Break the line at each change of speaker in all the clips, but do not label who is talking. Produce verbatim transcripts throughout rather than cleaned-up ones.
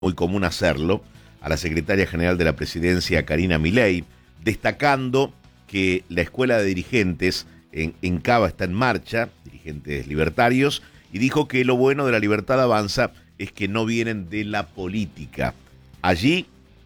muy común hacerlo, a la secretaria general de la presidencia, Karina Milei, destacando que la escuela de dirigentes en, en Cava está en marcha, dirigentes libertarios, y dijo que lo bueno de la Libertad Avanza es que no vienen de la política. Allí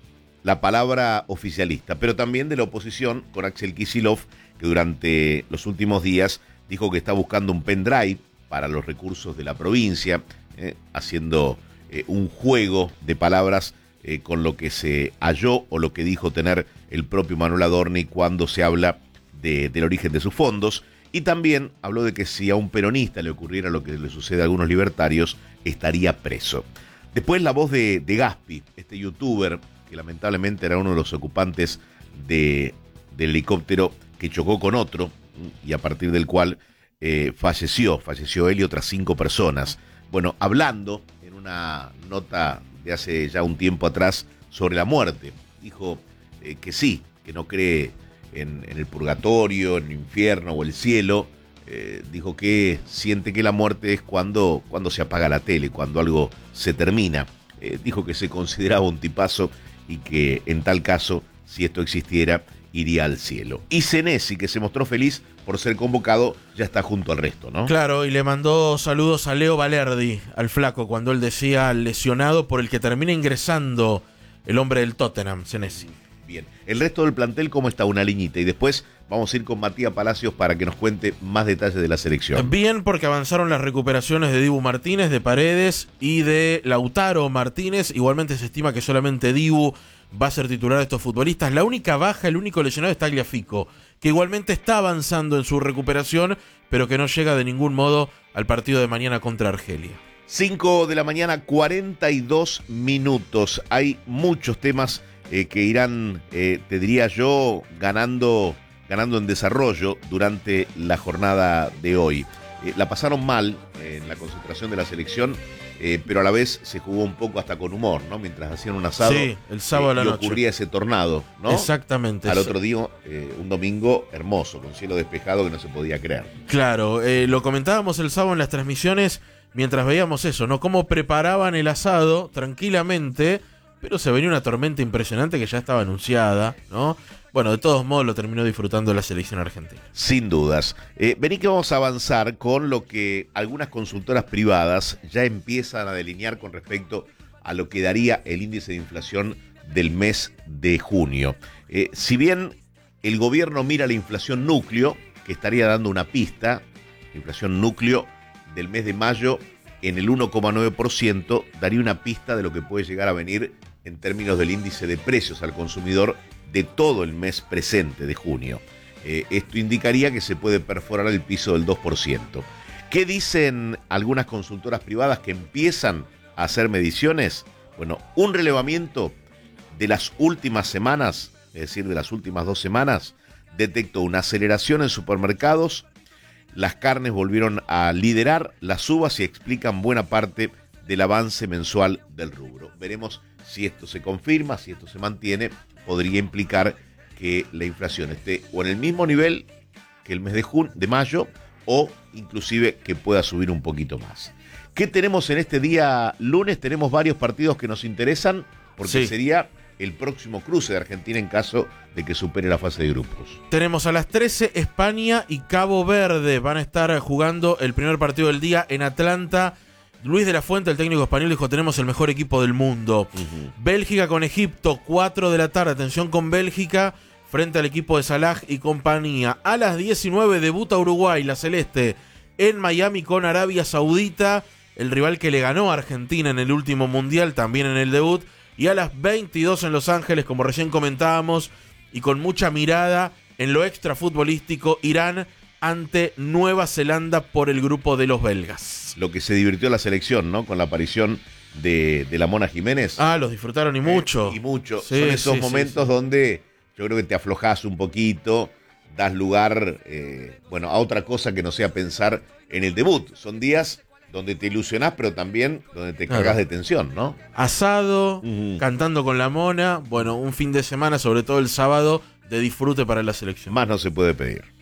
la palabra oficialista, pero también de la oposición, con Axel Kicillof, que durante los últimos días dijo que está buscando un pendrive para los recursos de la provincia, eh, haciendo eh, un juego de palabras eh, con lo que se halló o lo que dijo tener el propio Manuel Adorni cuando se habla de, del origen de sus fondos. Y también habló de que si a un peronista le ocurriera lo que le sucede a algunos libertarios, estaría preso. Después la voz de, de Gaspi, este youtuber que lamentablemente era uno de los ocupantes de, del helicóptero que chocó con otro y a partir del cual eh, falleció, falleció él y otras cinco personas. Bueno, hablando en una nota de hace ya un tiempo atrás sobre la muerte, dijo eh, que sí, que no cree en, en el purgatorio, en el infierno o el cielo. Eh, dijo que siente que la muerte es cuando, cuando se apaga la tele, cuando algo se termina. Eh, dijo que se consideraba un tipazo y que en tal caso, si esto existiera, iría al cielo. Y Senesi, que se mostró feliz por ser convocado, ya está junto al resto, ¿no?
Claro, y le mandó saludos a Leo Valerdi, al flaco, cuando él decía lesionado por el que termina ingresando el hombre del Tottenham, Senesi.
Bien, el resto del plantel, ¿cómo está? Una liñita. Y después vamos a ir con Matías Palacios para que nos cuente más detalles de la selección.
Bien, porque avanzaron las recuperaciones de Dibu Martínez, de Paredes y de Lautaro Martínez. Igualmente se estima que solamente Dibu va a ser titular de estos futbolistas. La única baja, el único lesionado es Tagliafico, que igualmente está avanzando en su recuperación, pero que no llega de ningún modo al partido de mañana contra Argelia.
cinco de la mañana, cuarenta y dos minutos. Hay muchos temas eh, que irán, eh, te diría yo, ganando, ganando en desarrollo durante la jornada de hoy. Eh, la pasaron mal eh, en la concentración de la selección, eh, pero a la vez se jugó un poco hasta con humor, ¿no? Mientras hacían un asado.
Sí, el sábado
eh,
a la
y
noche.
ocurría ese tornado, ¿no?
Exactamente.
Al otro día, eh, un domingo hermoso, con cielo despejado que no se podía creer.
Claro, eh, lo comentábamos el sábado en las transmisiones mientras veíamos eso, ¿no? Cómo preparaban el asado tranquilamente, pero se venía una tormenta impresionante que ya estaba anunciada, ¿no? Bueno, de todos modos lo terminó disfrutando la selección argentina.
Sin dudas. Eh, vení que vamos a avanzar con lo que algunas consultoras privadas ya empiezan a delinear con respecto a lo que daría el índice de inflación del mes de junio. Eh, si bien el gobierno mira la inflación núcleo, que estaría dando una pista, la inflación núcleo del mes de mayo en el uno coma nueve por ciento, daría una pista de lo que puede llegar a venir en términos del índice de precios al consumidor de todo el mes presente de junio. Eh, esto indicaría que se puede perforar el piso del dos por ciento. ¿Qué dicen algunas consultoras privadas que empiezan a hacer mediciones? Bueno, un relevamiento de las últimas semanas, es decir, de las últimas dos semanas, detectó una aceleración en supermercados. Las carnes volvieron a liderar las uvas y explican buena parte del avance mensual del rubro. Veremos si esto se confirma, si esto se mantiene. Podría implicar que la inflación esté o en el mismo nivel que el mes de junio, de mayo, o inclusive que pueda subir un poquito más. ¿Qué tenemos en este día lunes? Tenemos varios partidos que nos interesan, porque
Sí.
sería el próximo cruce de Argentina en caso de que supere la fase de grupos.
Tenemos a las trece España y Cabo Verde. Van a estar jugando el primer partido del día en Atlanta. Luis de la Fuente, el técnico español, dijo: tenemos el mejor equipo del mundo. Uh-huh. Bélgica con Egipto, cuatro de la tarde. Atención con Bélgica frente al equipo de Salah y compañía. A las diecinueve debuta Uruguay, la Celeste, en Miami con Arabia Saudita, el rival que le ganó a Argentina en el último mundial, también en el debut. Y a las veintidós en Los Ángeles, como recién comentábamos, y con mucha mirada en lo extrafutbolístico, Irán ante Nueva Zelanda por el grupo de los belgas.
Lo que se divirtió la selección, ¿no? Con la aparición de, de la Mona Jiménez.
Ah, los disfrutaron y mucho.
Eh, y mucho.
Sí,
Son esos
sí,
momentos
sí, sí.
donde yo creo que te aflojás un poquito, das lugar, eh, bueno, a otra cosa que no sea pensar en el debut. Son días donde te ilusionás, pero también donde te
Claro.
cargas de tensión, ¿no?
Asado,
Uh-huh.
cantando con la Mona. Bueno, un fin de semana, sobre todo el sábado, de disfrute para la selección.
Más no se puede pedir.